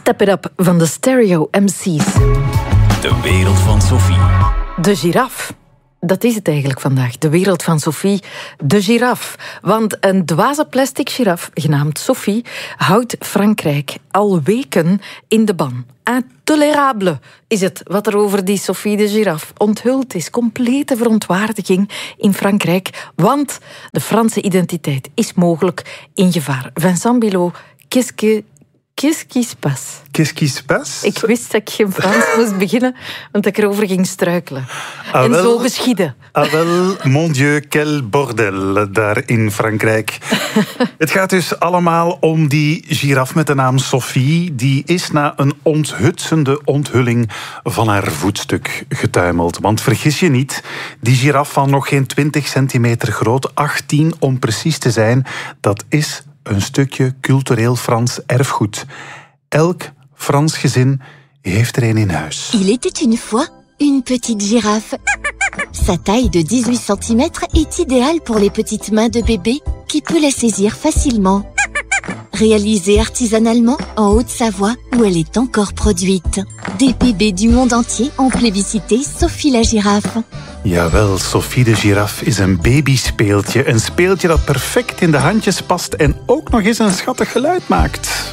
Step It Up van de Stereo MC's. De wereld van Sophie. De giraf. Dat is het eigenlijk vandaag. De wereld van Sophie, de giraf. Want een dwaze plastic giraf, genaamd Sophie, houdt Frankrijk al weken in de ban. Intolérable is het wat er over die Sophie de giraf onthuld is. Complete verontwaardiging in Frankrijk, want de Franse identiteit is mogelijk in gevaar. Vincent Bilot, Qu'est-ce qui se passe? Qu'est-ce qui se passe? Ik wist dat ik geen Frans moest beginnen, want ik erover ging struikelen. En zo geschieden. Ah wel, mon Dieu, quel bordel daar in Frankrijk. Het gaat dus allemaal om die giraf met de naam Sophie. Die is na een onthutsende onthulling van haar voetstuk getuimeld. Want vergis je niet, die giraf van nog geen 20 centimeter groot, 18 om precies te zijn, dat is een stukje cultureel Frans erfgoed. Elk Frans gezin heeft er een in huis. Il était une fois une petite girafe. Sa taille de 18 cm est idéale pour les petites mains de bébé qui peut la saisir facilement. Réalisée artisanalement en Haute-Savoie où elle est encore produite. Des bébés du monde entier ont plébiscité Sophie la girafe. Jawel, Sophie de giraf is een babyspeeltje. Een speeltje dat perfect in de handjes past en ook nog eens een schattig geluid maakt.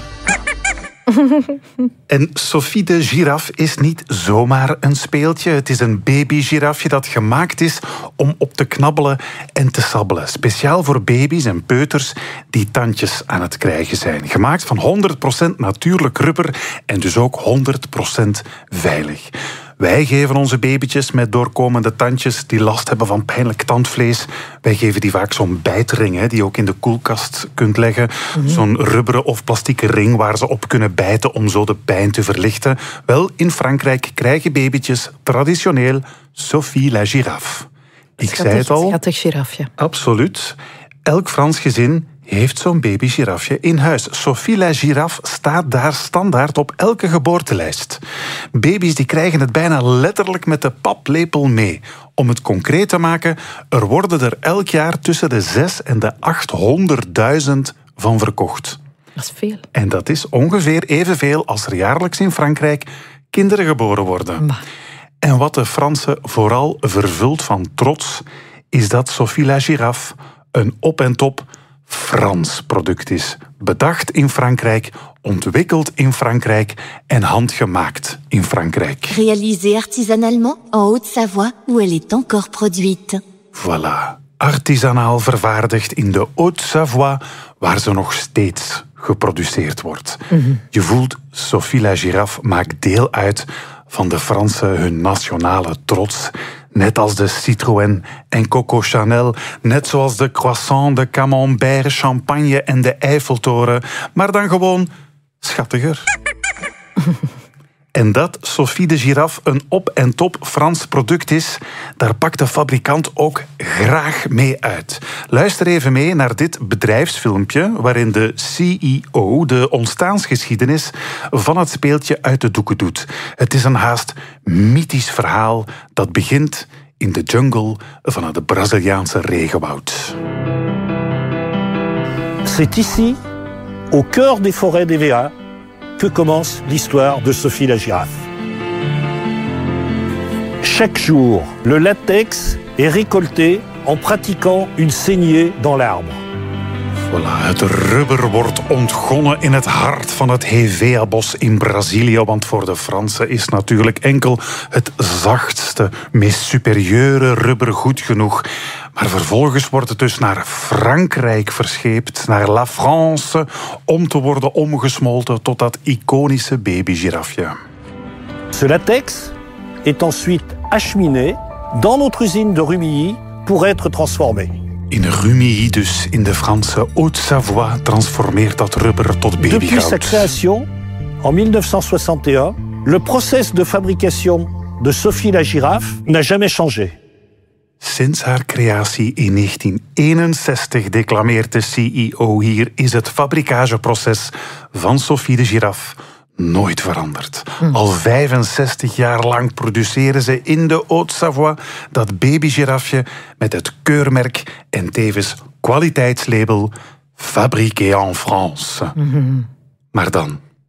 En Sophie de giraf is niet zomaar een speeltje. Het is een babygirafje dat gemaakt is om op te knabbelen en te sabbelen. Speciaal voor baby's en peuters die tandjes aan het krijgen zijn. Gemaakt van 100% natuurlijk rubber en dus ook 100% veilig. Wij geven onze babytjes met doorkomende tandjes die last hebben van pijnlijk tandvlees. Wij geven die vaak zo'n bijtring, die je ook in de koelkast kunt leggen. Zo'n rubberen of plastieke ring waar ze op kunnen bijten om zo de pijn te verlichten. Wel, in Frankrijk krijgen babytjes traditioneel Sophie la girafe. Ik zei het al. Schattig girafje. Absoluut. Elk Frans gezin heeft zo'n babygirafje in huis. Sophie la girafe staat daar standaard op elke geboortelijst. Baby's die krijgen het bijna letterlijk met de paplepel mee. Om het concreet te maken, er worden er elk jaar tussen de 6 en de 800.000 van verkocht. Dat is veel. En dat is ongeveer evenveel als er jaarlijks in Frankrijk kinderen geboren worden. Maar. En wat de Fransen vooral vervult van trots, is dat Sophie la girafe een op en top Frans product is. Bedacht in Frankrijk, ontwikkeld in Frankrijk en handgemaakt in Frankrijk. Réalisée artisanalement en Haute-Savoie où elle est encore produite. Voilà. Artisanaal vervaardigd in de Haute-Savoie, waar ze nog steeds geproduceerd wordt. Je voelt, Sophie la girafe maakt deel uit van de Fransen hun nationale trots. Net als de Citroën en Coco Chanel. Net zoals de croissant, de camembert, champagne en de Eiffeltoren. Maar dan gewoon schattiger. En dat Sophie de giraffe een op en top Frans product is, daar pakt de fabrikant ook graag mee uit. Luister even mee naar dit bedrijfsfilmpje waarin de CEO de ontstaansgeschiedenis van het speeltje uit de doeken doet. Het is een haast mythisch verhaal dat begint in de jungle van het Braziliaanse regenwoud. C'est ici, au cœur des forêts d'EVA, que commence l'histoire de Sophie la girafe. Chaque jour, le latex est récolté en pratiquant une saignée dans l'arbre. Voilà, het rubber wordt ontgonnen in het hart van het Hevea-bos in Brazilië. Want voor de Fransen is natuurlijk enkel het zachtste, meest superieure rubber goed genoeg. Maar vervolgens wordt het dus naar Frankrijk verscheept, naar La France, om te worden omgesmolten tot dat iconische babygirafje. Ce latex est ensuite acheminé dans notre usine de Rumilly pour être transformé. In Rumilly, dus in de Franse Haute-Savoie, transformeert dat rubber tot babygoud. Depuis sa création, en 1961, le process de fabrication de Sophie la girafe n'a jamais changé. Sinds haar creatie in 1961, declameert de CEO hier, is het fabrikageproces van Sophie de giraffe nooit veranderd. Al 65 jaar lang produceren ze in de Haute-Savoie dat babygirafje met het keurmerk en tevens kwaliteitslabel Fabriqué en France. Maar dan,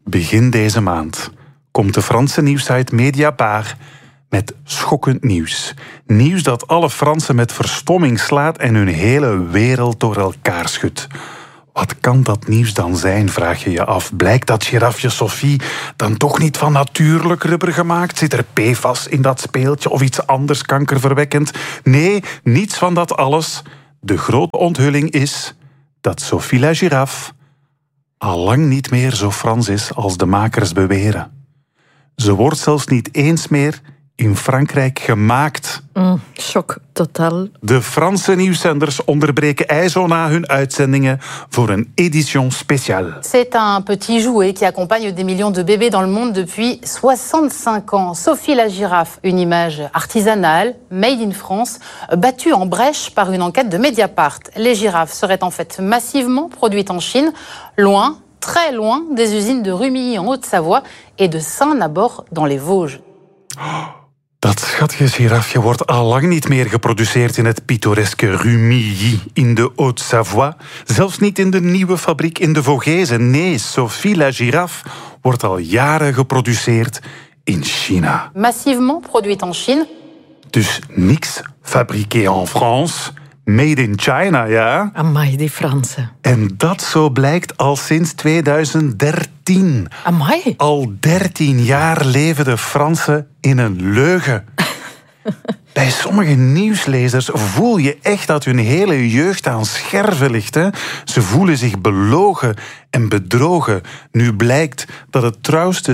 Begin deze maand komt de Franse nieuwssite Mediapart met schokkend nieuws. Nieuws dat alle Fransen met verstomming slaat en hun hele wereld door elkaar schudt. Wat kan dat nieuws dan zijn, vraag je je af. Blijkt dat girafje Sophie dan toch niet van natuurlijk rubber gemaakt? Zit er PFAS in dat speeltje of iets anders kankerverwekkend? Nee, niets van dat alles. De grote onthulling is dat Sophie la Giraffe al lang niet meer zo Frans is als de makers beweren. Ze wordt zelfs niet eens meer in Frankrijk gemaakt. Shock totaal. De Franse nieuwszenders onderbreken IJzo na hun uitzendingen voor een édition spéciale. C'est un petit jouet qui accompagne des millions de bébés dans le monde depuis 65 ans. Sophie la Giraffe, une image artisanale, made in France, battue en brèche par une enquête de Mediapart. Les girafes seraient en fait massivement produites en Chine, loin, très loin des usines de Rumilly en Haute-Savoie et de Saint-Nabord dans les Vosges. Dat schattige girafje wordt al lang niet meer geproduceerd in het pittoreske Rumilly in de Haute-Savoie. Zelfs niet in de nieuwe fabriek in de Vogese. Nee, Sophie la Giraffe wordt al jaren geproduceerd in China. Massivement produite en Chine. Dus niks fabriqué en France, made in China, ja? Amai, die Fransen. En dat zo blijkt al sinds 2013. Amai. Al 13 jaar leven de Fransen in een leugen. Bij sommige nieuwslezers voel je echt dat hun hele jeugd aan scherven ligt. Hè? Ze voelen zich belogen en bedrogen. Nu blijkt dat het trouwste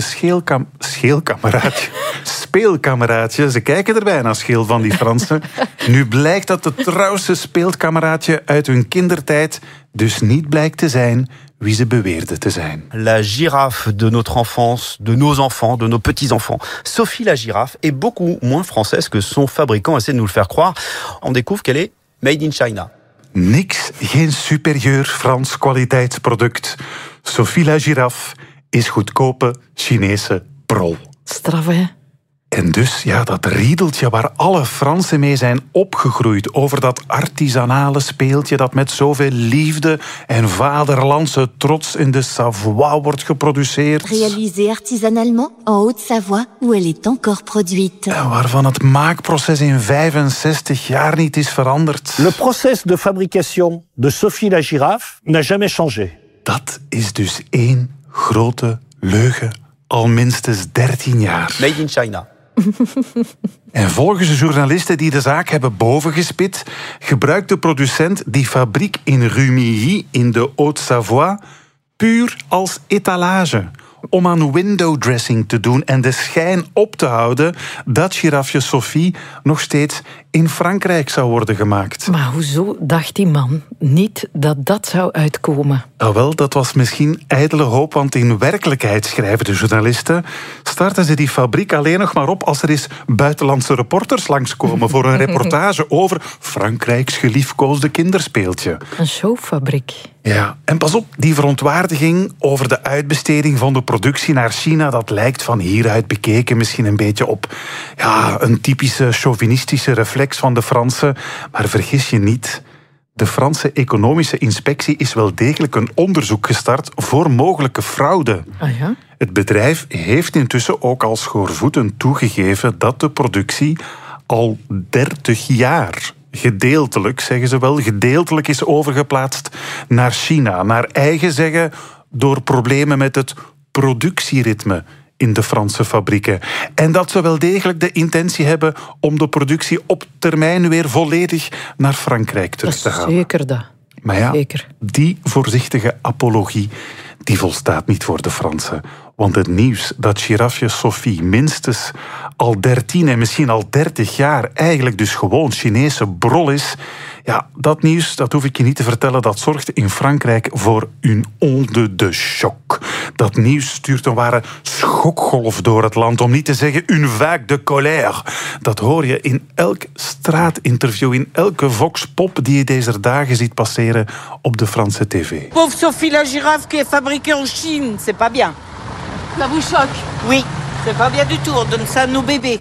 speelkameraadje, ze kijken er bijna scheel van, die Fransen. Nu blijkt dat het trouwste speelkameraadje uit hun kindertijd dus niet blijkt te zijn wie ze beweerden te zijn. La girafe de notre enfance, de nos enfants, de nos petits-enfants. Sophie la Giraffe est beaucoup moins française que son fabricant essaie de nous le faire croire. On découvre qu'elle est made in China. Niks, geen superieur Frans kwaliteitsproduct. Sophie la Giraffe is goedkope Chinese prol. Straf, hè? En dus, ja, dat riedeltje waar alle Fransen mee zijn opgegroeid, over dat artisanale speeltje dat met zoveel liefde en vaderlandse trots in de Savoie wordt geproduceerd. Réalisée artisanalement en Haute-Savoie, où elle est encore produite. En waarvan het maakproces in 65 jaar niet is veranderd. Le process de fabrication de Sophie la Giraffe n'a jamais changé. Dat is dus één grote leugen, al minstens 13 jaar. Made in China. En volgens de journalisten die de zaak hebben bovengespit, gebruikt de producent die fabriek in Rumilly in de Haute-Savoie puur als etalage. Om aan windowdressing te doen en de schijn op te houden dat girafje Sophie nog steeds in Frankrijk zou worden gemaakt. Maar hoezo dacht die man niet dat dat zou uitkomen? Nou wel, dat was misschien ijdele hoop, want in werkelijkheid, schrijven de journalisten, starten ze die fabriek alleen nog maar op als er eens buitenlandse reporters langskomen voor een reportage over Frankrijks geliefkoosde kinderspeeltje. Een showfabriek. Ja, en pas op, die verontwaardiging over de uitbesteding van de productie naar China, dat lijkt van hieruit bekeken misschien een beetje op een typische chauvinistische reflex van de Fransen. Maar vergis je niet, de Franse economische inspectie is wel degelijk een onderzoek gestart voor mogelijke fraude. Ah ja? Het bedrijf heeft intussen ook al schoorvoetend toegegeven dat de productie al 30 jaar... gedeeltelijk, zeggen ze wel, gedeeltelijk is overgeplaatst naar China. Naar eigen zeggen door problemen met het productieritme in de Franse fabrieken. En dat ze wel degelijk de intentie hebben om de productie op termijn weer volledig naar Frankrijk terug te halen. Zeker dat. Maar ja, Zeker. die voorzichtige apologie die volstaat niet voor de Fransen. Want het nieuws dat girafje Sophie minstens al 13 en misschien al 30 jaar eigenlijk dus gewoon Chinese brol is, ja, dat nieuws, dat hoef ik je niet te vertellen, dat zorgt in Frankrijk voor een onde de choc. Dat nieuws stuurt een ware schokgolf door het land, om niet te zeggen une vague de colère. Dat hoor je in elk straatinterview, in elke vox-pop die je deze dagen ziet passeren op de Franse tv. Pauvre Sophie la Giraffe qui est fabriquée en Chine, c'est pas bien. Ça vous choque? Oui, c'est pas bien du tout, on donne ça à nos bébés.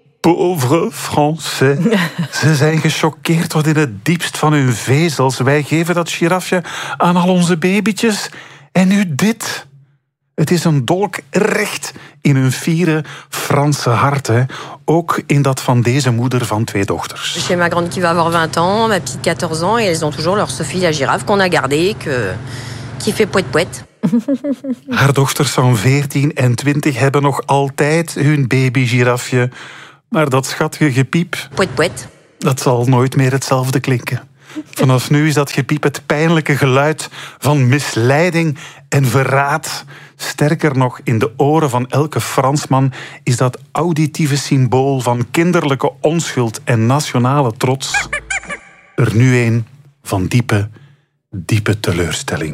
Pauvre Français. Ze zijn gechoqueerd tot in het diepst van hun vezels. Wij geven dat girafje aan al onze babytjes. En nu dit. Het Het is een dolk recht in hun fiere Franse hart. Hè. Ook in dat van deze moeder van 2 dochters. Chez ma grande qui va avoir 20 ans, ma petite 14 ans, et elles ont toujours leur Sophie la girafe qu'on a gardée, qui fait poète-poète. Haar dochters van 14 en 20 hebben nog altijd hun baby-girafje. Maar dat schattige gepiep, Poète-poète. dat zal nooit meer hetzelfde klinken. Vanaf nu is dat gepiep het pijnlijke geluid van misleiding en verraad. Sterker nog, in de oren van elke Fransman is dat auditieve symbool van kinderlijke onschuld en nationale trots er nu een van diepe, diepe teleurstelling.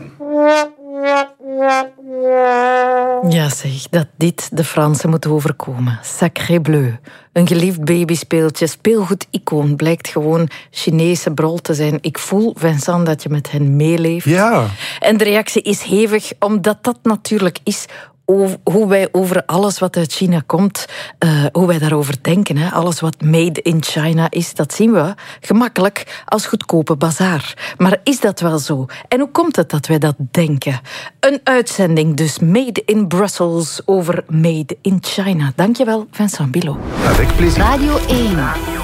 Ja zeg, dat dit de Fransen moet overkomen. Sacré bleu. Een geliefd babyspeeltje, speelgoed-icoon, blijkt gewoon Chinese brol te zijn. Ik voel, Vincent, dat je met hen meeleeft. Ja. En de reactie is hevig, omdat dat natuurlijk is hoe wij over alles wat uit China komt, hoe wij daarover denken. Hè. Alles wat made in China is, dat zien we gemakkelijk als goedkope bazaar. Maar is dat wel zo? En hoe komt het dat wij dat denken? Een uitzending dus, Made in Brussels over Made in China. Dankjewel, Vincent Bilot. Avec plaisir. Radio 1.